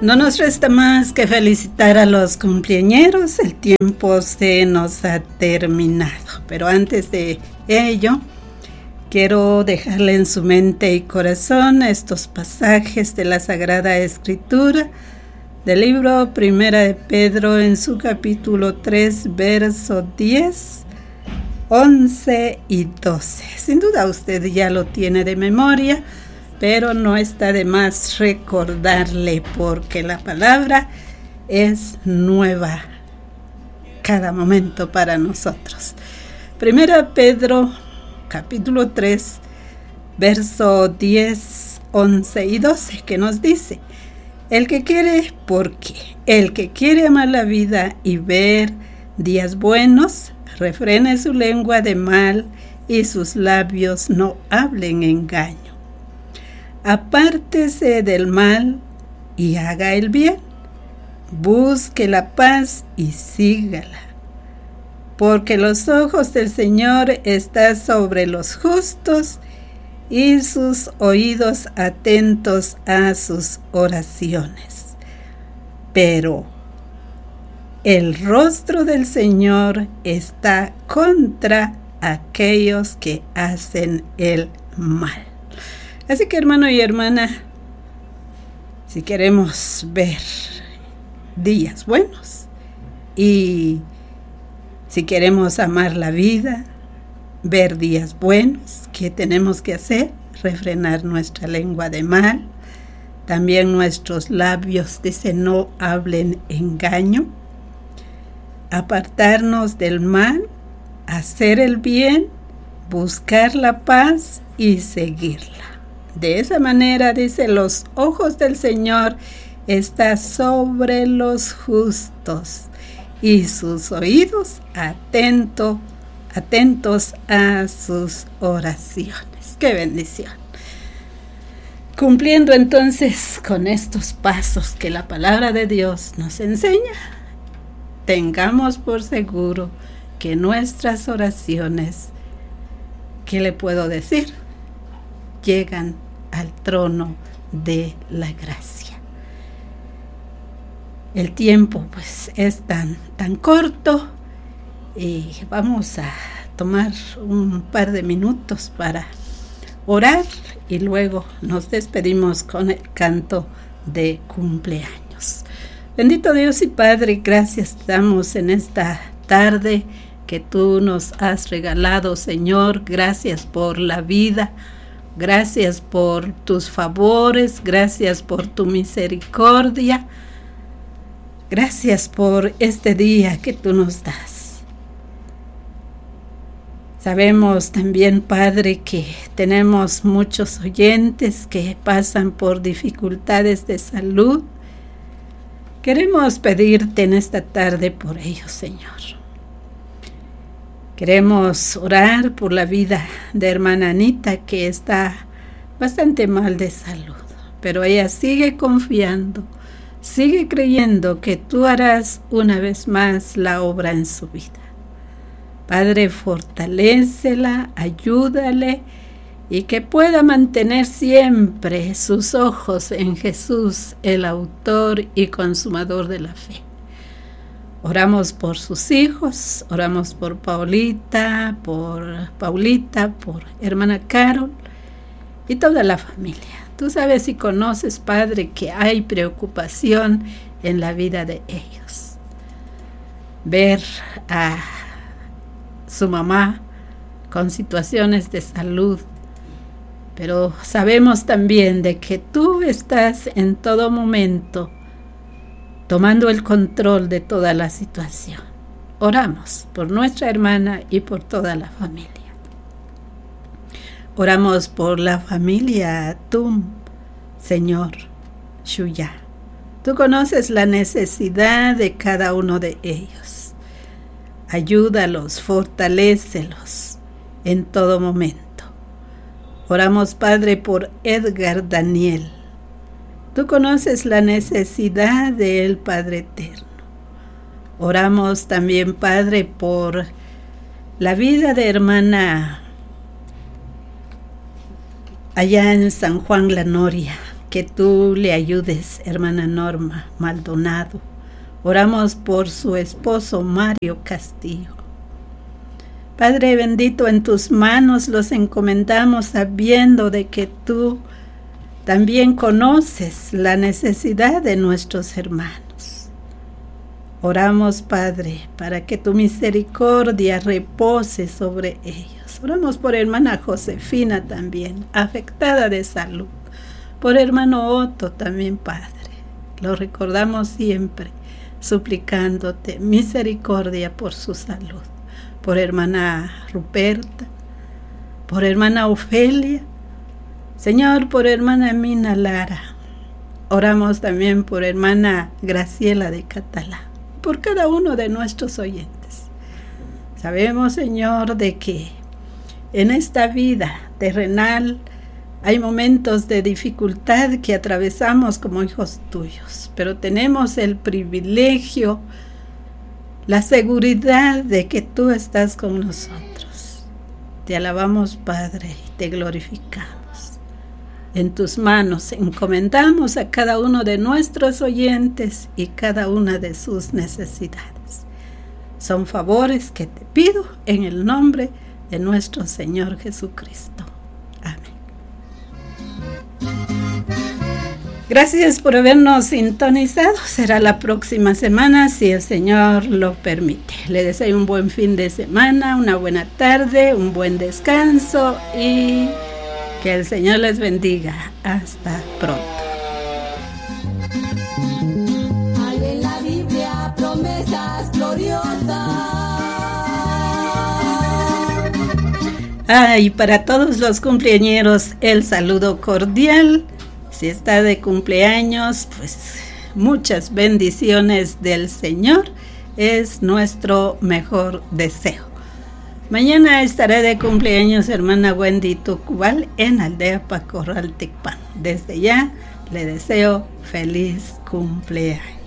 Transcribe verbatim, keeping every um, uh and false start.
No nos resta más que felicitar a los cumpleañeros. El tiempo se nos ha terminado, pero antes de ello quiero dejarle en su mente y corazón estos pasajes de la Sagrada Escritura del libro Primera de Pedro en su capítulo tres, verso diez, once y doce. Sin duda usted ya lo tiene de memoria, pero no está de más recordarle porque la palabra es nueva cada momento para nosotros. Primera Pedro capítulo tres, verso diez, once y doce, que nos dice: el que quiere, porque el que quiere amar la vida y ver días buenos, refrene su lengua de mal y sus labios no hablen engaño. Apártese del mal y haga el bien. Busque la paz y sígala. Porque los ojos del Señor están sobre los justos y sus oídos atentos a sus oraciones. Pero el rostro del Señor está contra aquellos que hacen el mal. Así que, hermano y hermana, si queremos ver días buenos y si queremos amar la vida, ver días buenos, ¿qué tenemos que hacer? Refrenar nuestra lengua de mal. También nuestros labios, dice, no hablen engaño. Apartarnos del mal, hacer el bien, buscar la paz y seguirla. De esa manera, dice, los ojos del Señor están sobre los justos y sus oídos atento, atentos a sus oraciones. ¡Qué bendición! Cumpliendo entonces con estos pasos que la palabra de Dios nos enseña, tengamos por seguro que nuestras oraciones, ¿qué le puedo decir?, llegan al trono de la gracia. El tiempo pues es tan, tan corto y vamos a tomar un par de minutos para orar y luego nos despedimos con el canto de cumpleaños. Bendito Dios y Padre, gracias te damos en esta tarde que tú nos has regalado, Señor. Gracias por la vida. Gracias por tus favores, gracias por tu misericordia, gracias por este día que tú nos das. Sabemos también, Padre, que tenemos muchos oyentes que pasan por dificultades de salud. Queremos pedirte en esta tarde por ellos, Señor. Queremos orar por la vida de hermana Anita, que está bastante mal de salud, pero ella sigue confiando, sigue creyendo que tú harás una vez más la obra en su vida. Padre, fortalécela, ayúdale y que pueda mantener siempre sus ojos en Jesús, el autor y consumador de la fe. Oramos por sus hijos, oramos por Paulita, por Paulita, por hermana Carol y toda la familia. Tú sabes y conoces, Padre, que hay preocupación en la vida de ellos. Ver a su mamá con situaciones de salud, pero sabemos también de que tú estás en todo momento tomando el control de toda la situación. Oramos por nuestra hermana y por toda la familia. Oramos por la familia Tum, Señor Shuya. Tú conoces la necesidad de cada uno de ellos. Ayúdalos, fortalécelos en todo momento. Oramos, Padre, por Edgar Daniel. Tú conoces la necesidad de él, Padre eterno. Oramos también, Padre, por la vida de hermana allá en San Juan La Noria, que tú le ayudes, hermana Norma Maldonado. Oramos por su esposo Mario Castillo. Padre bendito, en tus manos los encomendamos, sabiendo de que tú también conoces la necesidad de nuestros hermanos. Oramos, Padre, para que tu misericordia repose sobre ellos. Oramos por hermana Josefina también, afectada de salud. Por hermano Otto también, Padre. Lo recordamos siempre, suplicándote misericordia por su salud. Por hermana Ruperta, por hermana Ofelia, Señor, por hermana Mina Lara. Oramos también por hermana Graciela de Catalá, por cada uno de nuestros oyentes. Sabemos, Señor, de que en esta vida terrenal hay momentos de dificultad que atravesamos como hijos tuyos, pero tenemos el privilegio, la seguridad de que tú estás con nosotros. Te alabamos, Padre, y te glorificamos. En tus manos encomendamos a cada uno de nuestros oyentes y cada una de sus necesidades. Son favores que te pido en el nombre de nuestro Señor Jesucristo. Amén. Gracias por habernos sintonizado. Será la próxima semana, si el Señor lo permite. Le deseo un buen fin de semana, una buena tarde, un buen descanso y que el Señor les bendiga. Hasta pronto. Hay en la Biblia promesas gloriosas. Ah, y para todos los cumpleañeros, el saludo cordial. Si está de cumpleaños, pues muchas bendiciones del Señor. Es nuestro mejor deseo. Mañana estaré de cumpleaños hermana Wendy Tucubal en Aldea Pacorral Tecpan. Desde ya le deseo feliz cumpleaños.